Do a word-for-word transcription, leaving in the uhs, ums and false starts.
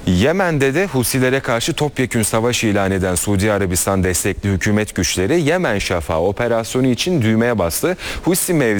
Yemen'de de Husilere karşı topyekün savaş ilan eden Suudi Arabistan destekli hükümet güçleri Yemen Şafağı operasyonu için düğmeye bastı. Husi mevzi